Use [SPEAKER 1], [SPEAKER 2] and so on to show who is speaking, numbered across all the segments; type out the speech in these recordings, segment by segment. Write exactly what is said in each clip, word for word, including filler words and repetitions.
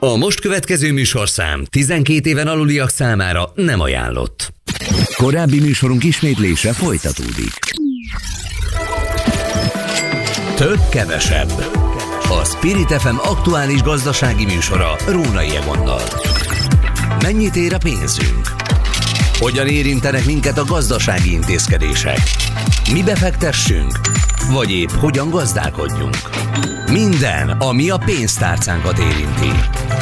[SPEAKER 1] A most következő műsorszám tizenkét éven aluliak számára nem ajánlott.
[SPEAKER 2] Korábbi műsorunk ismétlése folytatódik.
[SPEAKER 1] Több kevesebb.
[SPEAKER 2] A Spirit ef em aktuális gazdasági műsora Rónai Egonnal. Mennyit ér a pénzünk? Hogyan érintenek minket a gazdasági intézkedések? Mi befektessünk? Vagy épp hogyan gazdálkodjunk? Minden, ami a pénztárcánkat érinti.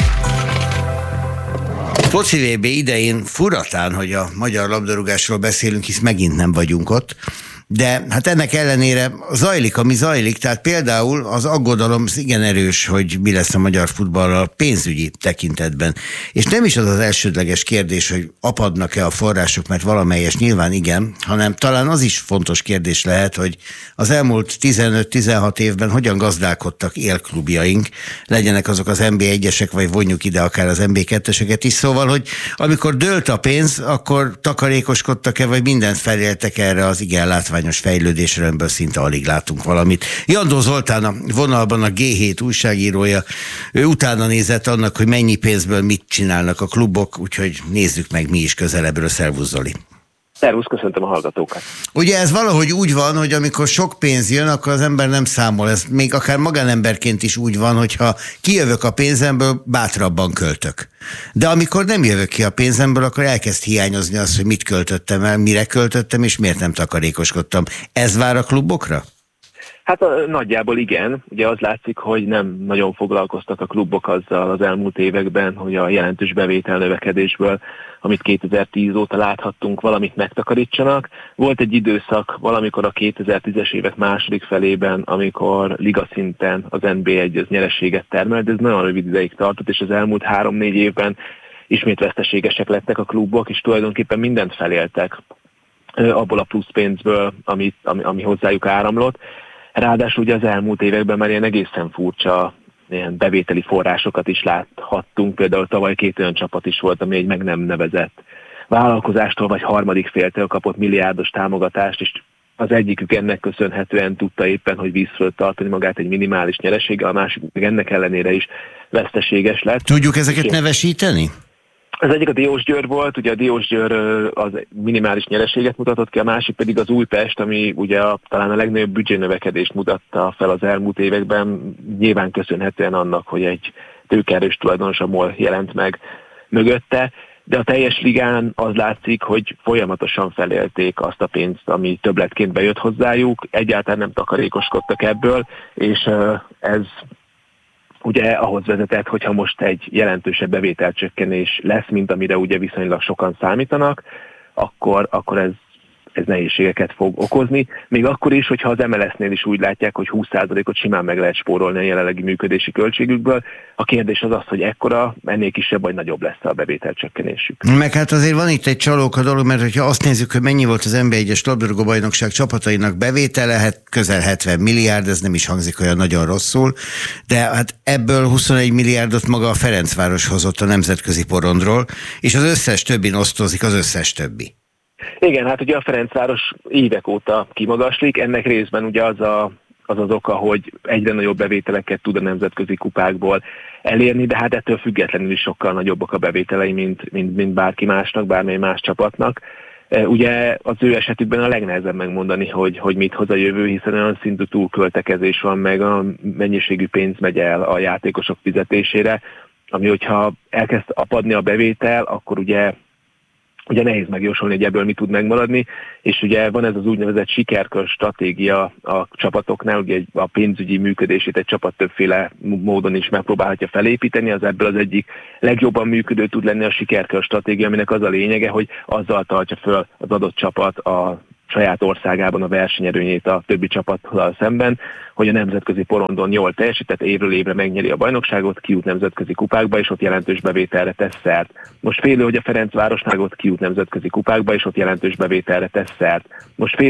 [SPEAKER 3] Foci vé bé idején furatán, hogy a magyar labdarúgásról beszélünk, hisz megint nem vagyunk ott, de hát ennek ellenére zajlik, ami zajlik, tehát például az aggodalom igen erős, hogy mi lesz a magyar futballal pénzügyi tekintetben. És nem is az az elsődleges kérdés, hogy apadnak-e a források, mert valamelyes nyilván igen, hanem talán az is fontos kérdés lehet, hogy az elmúlt tizenöt-tizenhat évben hogyan gazdálkodtak élklubjaink, legyenek azok az en bé egyesek, vagy vonjuk ide akár az en bé ketteseket is, szóval, hogy amikor dőlt a pénz, akkor takarékoskodtak-e, vagy mindent feléltek erre az igen látványos fejlődésre, amiből szinte alig látunk valamit. Jandó Zoltán a vonalban, a gé hét újságírója, ő utána nézett annak, hogy mennyi pénzből mit csinálnak a klubok, úgyhogy nézzük meg mi is közelebbről. Szervusz, Zoli!
[SPEAKER 4] Szervusz, köszöntöm a hallgatókat!
[SPEAKER 3] Ugye ez valahogy úgy van, hogy amikor sok pénz jön, akkor az ember nem számol. Ez még akár magánemberként is úgy van, hogyha kijövök a pénzemből, bátrabban költök. De amikor nem jövök ki a pénzemből, akkor elkezd hiányozni az, hogy mit költöttem el, mire költöttem, és miért nem takarékoskodtam. Ez vár a klubokra?
[SPEAKER 4] Hát a, nagyjából igen. Ugye az látszik, hogy nem nagyon foglalkoztak a klubok azzal az elmúlt években, hogy a jelentős bevételnövekedésből, amit kétezer-tíz óta láthattunk, valamit megtakarítsanak. Volt egy időszak valamikor a kétezer-tízes évek második felében, amikor ligaszinten az en bé egy az nyereséget termelt, de ez nagyon rövid ideig tartott, és az elmúlt három-négy évben ismét veszteségesek lettek a klubok, és tulajdonképpen mindent feléltek abból a plusz pénzből, ami, ami, ami hozzájuk áramlott. Ráadásul ugye az elmúlt években már ilyen egészen furcsa ilyen bevételi forrásokat is láthattunk. Például tavaly két olyan csapat is volt, ami egy meg nem nevezett vállalkozástól vagy harmadik féltől kapott milliárdos támogatást, és az egyikük ennek köszönhetően tudta éppen, hogy víz fölött tartani magát egy minimális nyereséggel, a másik meg ennek ellenére is veszteséges lett.
[SPEAKER 3] Tudjuk ezeket és nevesíteni?
[SPEAKER 4] Az egyik a Diósgyőr volt, ugye a Diósgyőr az minimális nyereséget mutatott ki, a másik pedig az Újpest, ami ugye a, talán a legnagyobb büdzsénövekedést mutatta fel az elmúlt években, nyilván köszönhetően annak, hogy egy tőkeerős tulajdonos, a MOL jelent meg mögötte, de a teljes ligán az látszik, hogy folyamatosan felélték azt a pénzt, ami többletként bejött hozzájuk, egyáltalán nem takarékoskodtak ebből, és ez ugye ahhoz vezetett, hogyha most egy jelentősebb bevételcsökkenés lesz, mint amire ugye viszonylag sokan számítanak, akkor, akkor ez, ez nehézségeket fog okozni. Még akkor is, hogyha az em el es-nél is úgy látják, hogy húsz százalékot simán meg lehet spórolni a jelenlegi működési költségükből. A kérdés az az, hogy ekkora, ennél kisebb vagy nagyobb lesz a bevételcsökkenésük.
[SPEAKER 3] Meg hát azért van itt egy csalóka dolog, mert hogyha azt nézzük, hogy mennyi volt az en bé egyes labdarúgó-bajnokság csapatainak bevétele, hát közel hetven milliárd, ez nem is hangzik olyan nagyon rosszul, de hát ebből huszonegy milliárdot maga a Ferencváros hozott a nemzetközi porondról, és az összes többin osztozik az összes többi.
[SPEAKER 4] Igen, hát ugye a Ferencváros évek óta kimagaslik, ennek részben ugye az a, az, az oka, hogy egyre nagyobb bevételeket tud a nemzetközi kupákból elérni, de hát ettől függetlenül is sokkal nagyobbak a bevételei, mint, mint, mint bárki másnak, bármely más csapatnak. Ugye az ő esetükben a legnehezebb megmondani, hogy, hogy mit hoz a jövő, hiszen olyan szintű túlköltekezés van, meg a mennyiségű pénz megy el a játékosok fizetésére, ami hogyha elkezd apadni a bevétel, akkor ugye Ugye nehéz megjósolni, hogy ebből mi tud megmaradni, és ugye van ez az úgynevezett sikerkör stratégia a csapatoknál, ugye a pénzügyi működését egy csapat többféle módon is megpróbálhatja felépíteni, az ebből az egyik legjobban működő tud lenni a sikerkör stratégia, aminek az a lényege, hogy azzal tartja föl az adott csapat a saját országában a versenyerőnyét a többi csapattal szemben, hogy a nemzetközi porondon jól teljesített, évről évre megnyeri a bajnokságot, kijut nemzetközi kupákba, és ott jelentős bevételre tesz szert. Most félő, hogy a Ferencvárosnál ott kijut nemzetközi kupákba, és ott jelentős bevételre tesz szert. Most félő,